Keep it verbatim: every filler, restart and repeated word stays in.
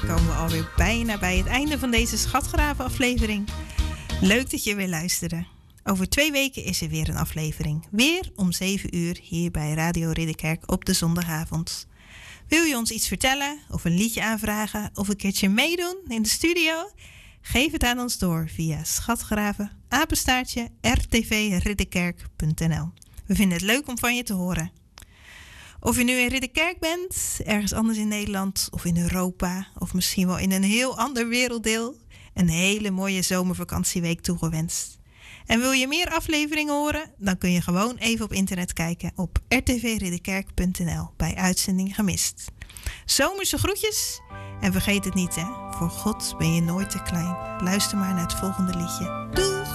komen we alweer bijna bij het einde van deze Schatgraven aflevering. Leuk dat je weer luisterde. Over twee weken is er weer een aflevering. Weer om zeven uur hier bij Radio Ridderkerk op de zondagavond. Wil je ons iets vertellen of een liedje aanvragen of een keertje meedoen in de studio? Geef het aan ons door via schatgraven apenstaartje r t v ridderkerk punt n l. We vinden het leuk om van je te horen. Of je nu in Ridderkerk bent, ergens anders in Nederland of in Europa of misschien wel in een heel ander werelddeel, een hele mooie zomervakantieweek toegewenst. En wil je meer afleveringen horen? Dan kun je gewoon even op internet kijken op r t v ridderkerk punt n l bij Uitzending Gemist. Zomerse groetjes en vergeet het niet hè, voor God ben je nooit te klein. Luister maar naar het volgende liedje. Doei!